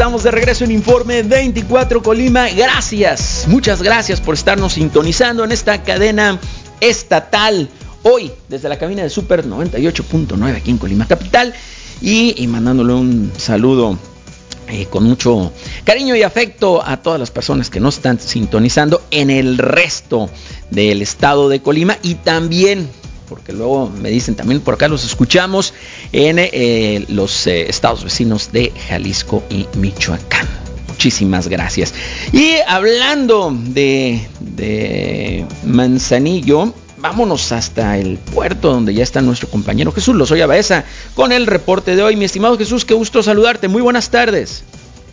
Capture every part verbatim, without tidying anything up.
estamos de regreso en Informe veinticuatro Colima. Gracias, muchas gracias por estarnos sintonizando en esta cadena estatal. Hoy, desde la cabina de Super noventa y ocho punto nueve aquí en Colima Capital. Y, y mandándole un saludo eh, con mucho cariño y afecto a todas las personas que nos están sintonizando en el resto del estado de Colima. Y también, porque luego me dicen también por acá los escuchamos en eh, los eh, estados vecinos de Jalisco y Michoacán. Muchísimas gracias. Y hablando de, de Manzanillo, vámonos hasta el puerto donde ya está nuestro compañero Jesús Lozoya Baeza con el reporte de hoy. Mi estimado Jesús, qué gusto saludarte. Muy buenas tardes.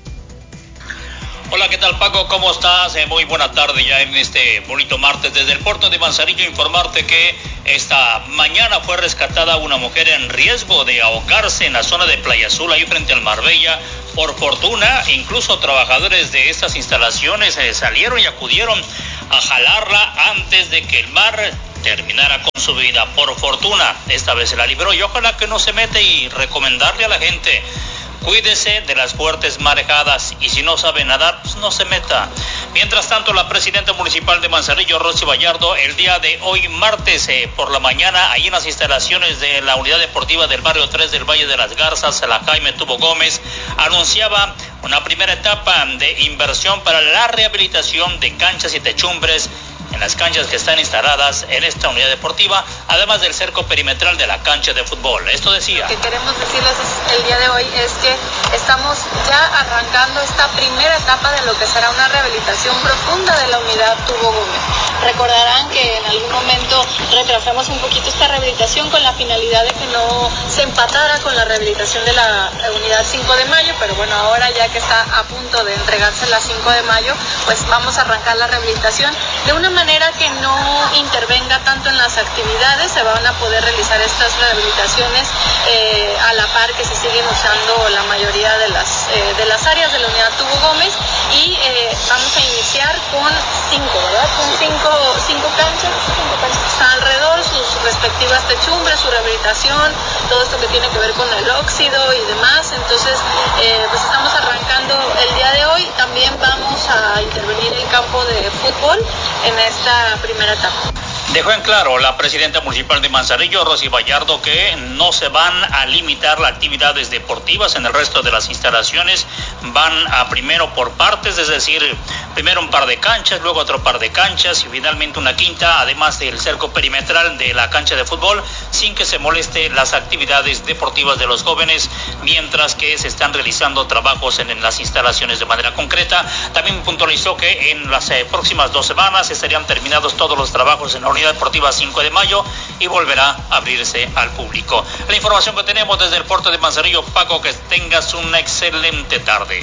Hola, ¿qué tal, Paco? ¿Cómo estás? Eh, muy buena tarde ya en este bonito martes. Desde el puerto de Manzanillo, informarte que esta mañana fue rescatada una mujer en riesgo de ahogarse en la zona de Playa Azul, ahí frente al Marbella. Por fortuna, incluso trabajadores de estas instalaciones eh, salieron y acudieron a jalarla antes de que el mar terminara con su vida. Por fortuna, esta vez se la libró y ojalá que no se mete, y recomendarle a la gente: cuídese de las fuertes marejadas y si no sabe nadar, pues no se meta. Mientras tanto, la presidenta municipal de Manzanillo, Rosy Vallardo, el día de hoy, martes, eh, por la mañana, ahí en las instalaciones de la unidad deportiva del barrio tres del Valle de las Garzas, la Jaime Tubo Gómez, anunciaba una primera etapa de inversión para la rehabilitación de canchas y techumbres en las canchas que están instaladas en esta unidad deportiva, además del cerco perimetral de la cancha de fútbol. Esto decía: Lo que queremos decirles el día de hoy es que estamos ya arrancando esta primera etapa de lo que será una rehabilitación profunda de la unidad Tubo Gómez. Recordarán que en algún momento retrasamos un poquito esta rehabilitación con la finalidad de que no se empatara con la rehabilitación de la unidad cinco de mayo, pero bueno, ahora ya que está a punto de entregarse la cinco de mayo, pues vamos a arrancar la rehabilitación de una manera que no intervenga tanto en las actividades. Se van a poder realizar estas rehabilitaciones eh, a la par que se siguen usando la mayoría de las, eh, de las áreas de la unidad Tubo Gómez, y eh, vamos a iniciar con cinco, ¿verdad? Con cinco, cinco canchas, cinco canchas alrededor, sus respectivas techumbres, su rehabilitación, todo esto que tiene que ver con el óxido y demás. Entonces, eh, pues estamos arrancando el día de hoy. También vamos a intervenir el campo de fútbol en esta primera etapa. Dejó en claro la presidenta municipal de Manzanillo, Rosy Vallardo, que no se van a limitar las actividades deportivas en el resto de las instalaciones. Van a primero por partes, es decir, primero un par de canchas, luego otro par de canchas y finalmente una quinta, además del cerco perimetral de la cancha de fútbol, sin que se moleste las actividades deportivas de los jóvenes, mientras que se están realizando trabajos en, en las instalaciones de manera concreta. También puntualizó que en las eh, próximas dos semanas estarían terminados todos los trabajos en la unidad deportiva cinco de mayo y volverá a abrirse al público. La información que tenemos desde el puerto de Manzanillo, Paco, que tengas una excelente tarde.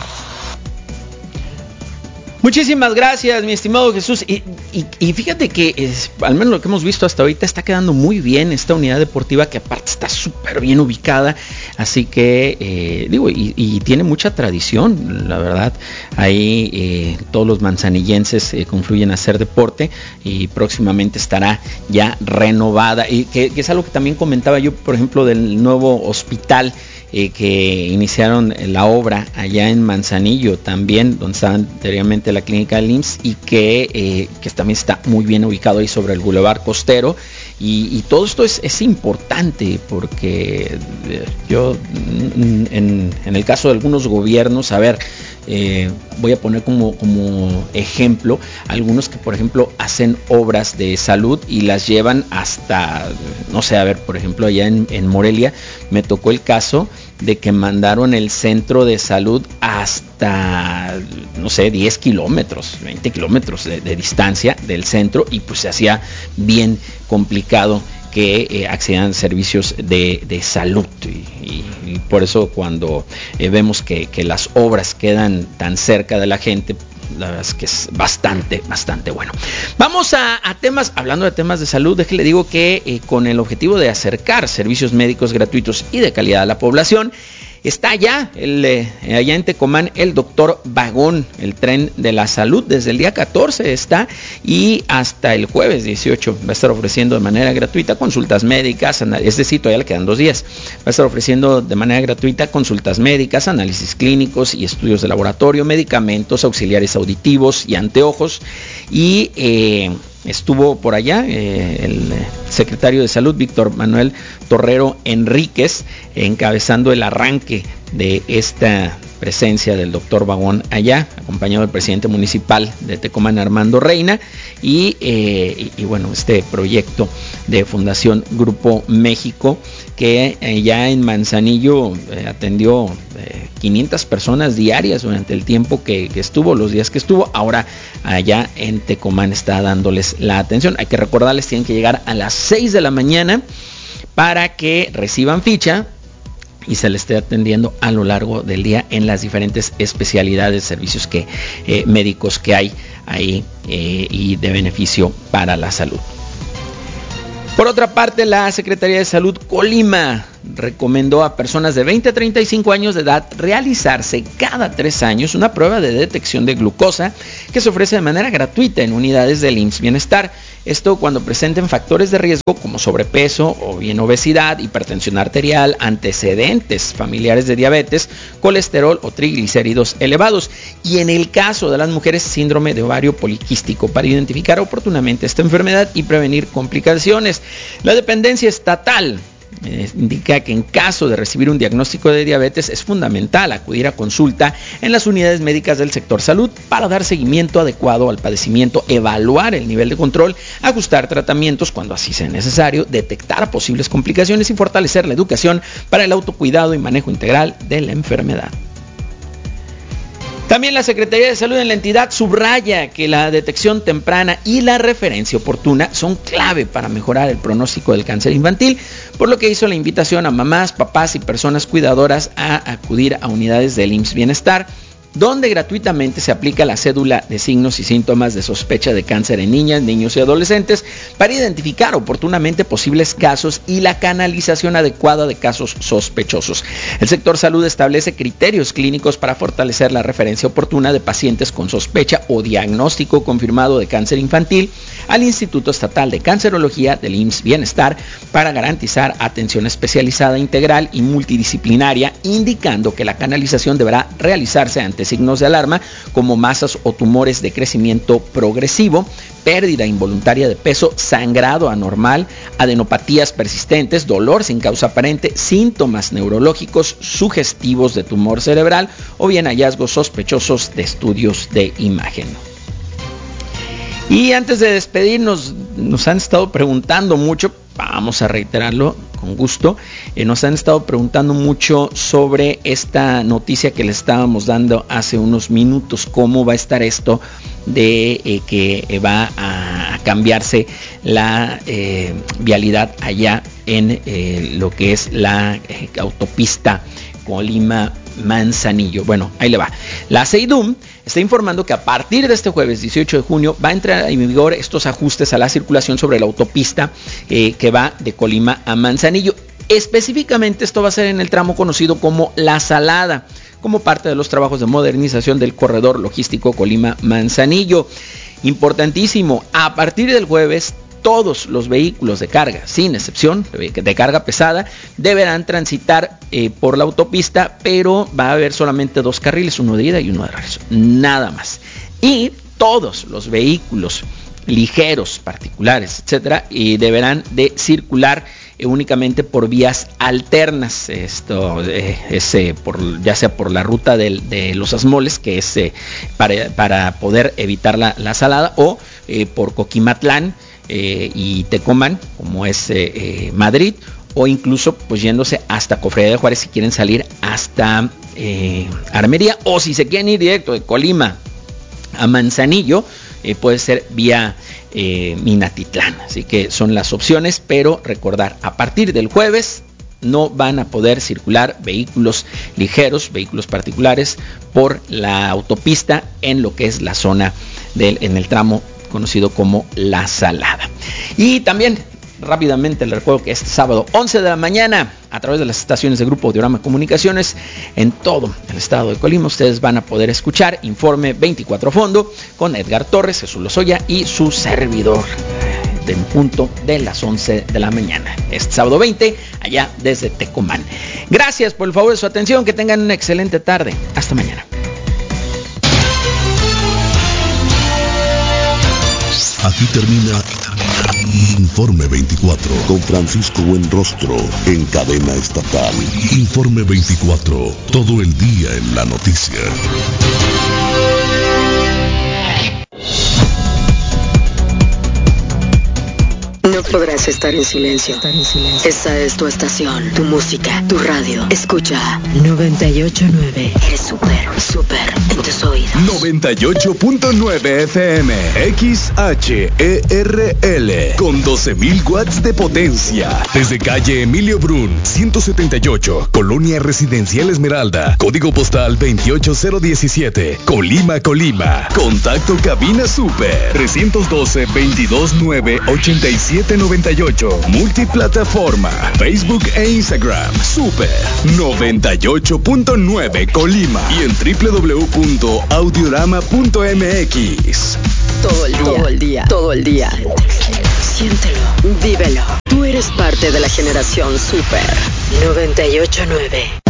Muchísimas gracias, mi estimado Jesús. Y, y, y fíjate que es, al menos lo que hemos visto hasta ahorita, está quedando muy bien esta unidad deportiva, que aparte está súper bien ubicada. Así que, eh, digo, y, y tiene mucha tradición, la verdad. Ahí eh, todos los manzanillenses eh, confluyen a hacer deporte, y próximamente estará ya renovada. Y que, que es algo que también comentaba yo, por ejemplo, del nuevo hospital Eh, que iniciaron la obra allá en Manzanillo también, donde estaba anteriormente la clínica del I M S S, y que, eh, que también está muy bien ubicado ahí sobre el Boulevard Costero. Y, y todo esto es, es importante porque eh, yo en, en el caso de algunos gobiernos, a ver, eh, voy a poner como, como ejemplo algunos que, por ejemplo, hacen obras de salud y las llevan hasta, no sé, a ver, por ejemplo, allá en, en Morelia me tocó el caso de que mandaron el centro de salud hasta, no sé, diez kilómetros, veinte kilómetros de, de distancia del centro, y pues se hacía bien complicado que eh, accedan a servicios de, de salud, y, y, y por eso cuando eh, vemos que, que las obras quedan tan cerca de la gente, la verdad es que es bastante, bastante bueno. Vamos a, a temas, hablando de temas de salud, déjale digo que eh, con el objetivo de acercar servicios médicos gratuitos y de calidad a la población, está allá, el, eh, allá en Tecomán, el doctor Vagón, el tren de la salud, desde el día catorce está y hasta el jueves dieciocho va a estar ofreciendo de manera gratuita consultas médicas, es decir, todavía le quedan dos días, va a estar ofreciendo de manera gratuita consultas médicas, análisis clínicos y estudios de laboratorio, medicamentos, auxiliares auditivos y anteojos. Y eh, estuvo por allá eh, el secretario de Salud, Víctor Manuel Torrero Enríquez, encabezando el arranque de esta presencia del doctor Vagón allá, acompañado del presidente municipal de Tecomán, Armando Reina, y, eh, y, y bueno, este proyecto de Fundación Grupo México, que eh, ya en Manzanillo eh, atendió eh, quinientas personas diarias durante el tiempo que, que estuvo, los días que estuvo. Ahora allá en Tecomán está dándoles la atención. Hay que recordarles, tienen que llegar a las seis de la mañana para que reciban ficha y se les esté atendiendo a lo largo del día en las diferentes especialidades, servicios que, eh, médicos que hay ahí eh, y de beneficio para la salud. Por otra parte, la Secretaría de Salud Colima recomendó a personas de veinte a treinta y cinco años de edad realizarse cada tres años una prueba de detección de glucosa que se ofrece de manera gratuita en unidades del I M S S Bienestar. Esto cuando presenten factores de riesgo como sobrepeso o bien obesidad, hipertensión arterial, antecedentes familiares de diabetes, colesterol o triglicéridos elevados. Y en el caso de las mujeres, síndrome de ovario poliquístico, para identificar oportunamente esta enfermedad y prevenir complicaciones. La dependencia estatal Eh, indica que en caso de recibir un diagnóstico de diabetes es fundamental acudir a consulta en las unidades médicas del sector salud para dar seguimiento adecuado al padecimiento, evaluar el nivel de control, ajustar tratamientos cuando así sea necesario, detectar posibles complicaciones y fortalecer la educación para el autocuidado y manejo integral de la enfermedad. También la Secretaría de Salud en la entidad subraya que la detección temprana y la referencia oportuna son clave para mejorar el pronóstico del cáncer infantil, por lo que hizo la invitación a mamás, papás y personas cuidadoras a acudir a unidades del I M S S Bienestar, donde gratuitamente se aplica la cédula de signos y síntomas de sospecha de cáncer en niñas, niños y adolescentes para identificar oportunamente posibles casos y la canalización adecuada de casos sospechosos. El sector salud establece criterios clínicos para fortalecer la referencia oportuna de pacientes con sospecha o diagnóstico confirmado de cáncer infantil al Instituto Estatal de Cancerología del I M S S Bienestar para garantizar atención especializada, integral y multidisciplinaria, indicando que la canalización deberá realizarse ante signos de alarma como masas o tumores de crecimiento progresivo, pérdida involuntaria de peso, sangrado anormal, adenopatías persistentes, dolor sin causa aparente, síntomas neurológicos sugestivos de tumor cerebral o bien hallazgos sospechosos de estudios de imagen. Y antes de despedirnos, nos han estado preguntando mucho, vamos a reiterarlo con gusto, eh, nos han estado preguntando mucho sobre esta noticia que les estábamos dando hace unos minutos, cómo va a estar esto de eh, que eh, va a, a cambiarse la eh, vialidad allá en eh, lo que es la eh, autopista Colima Manzanillo. Bueno, ahí le va. La SEIDUM está informando que a partir de este jueves dieciocho de junio va a entrar en vigor estos ajustes a la circulación sobre la autopista eh, que va de Colima a Manzanillo. Específicamente esto va a ser en el tramo conocido como La Salada, como parte de los trabajos de modernización del corredor logístico Colima-Manzanillo. Importantísimo, a partir del jueves todos los vehículos de carga, sin excepción, de carga pesada, deberán transitar eh, por la autopista, pero va a haber solamente dos carriles, uno de ida y uno de regreso, nada más. Y todos los vehículos ligeros, particulares, etcétera, y deberán de circular eh, únicamente por vías alternas. Esto eh, es eh, por, ya sea por la ruta del, de los Asmoles, que es eh, para, para poder evitar la, la salada, o eh, por Coquimatlán, Eh, y Tecomán, como es eh, eh, Madrid, o incluso pues yéndose hasta Cofradía de Juárez si quieren salir hasta eh, Armería, o si se quieren ir directo de Colima a Manzanillo, eh, puede ser vía eh, Minatitlán. Así que son las opciones, pero recordar, a partir del jueves no van a poder circular vehículos ligeros, vehículos particulares por la autopista en lo que es la zona del, en el tramo conocido como La Salada. Y también rápidamente les recuerdo que este sábado once de la mañana, a través de las estaciones de Grupo Audiorama Comunicaciones en todo el estado de Colima, ustedes van a poder escuchar Informe veinticuatro a fondo con Edgar Torres, Jesús Lozoya y su servidor, en punto de las once de la mañana, este sábado veinte, allá desde Tecomán. Gracias por el favor de su atención, que tengan una excelente tarde. Hasta mañana. Aquí termina Informe veinticuatro con Francisco Buenrostro en cadena estatal. Informe veinticuatro, todo el día en la noticia. No podrás estar en silencio. Esta es tu estación, tu música, tu radio. Escucha noventa y ocho punto nueve. Eres súper, súper en tus oídos. noventa y ocho punto nueve F M, X H E R L, con doce mil watts de potencia. Desde calle Emilio Brun, ciento setenta y ocho, Colonia Residencial Esmeralda, código postal veintiocho cero diecisiete, Colima, Colima. Contacto cabina super, trescientos doce, veintidós nueve, ochenta y siete noventa y ocho. Multiplataforma, Facebook e Instagram. Super noventa y ocho punto nueve Colima y en doble u doble u doble u punto audiorama punto m x. Todo el día, todo el día, todo el día. Siéntelo, vívelo. Tú eres parte de la generación Super noventa y ocho punto nueve.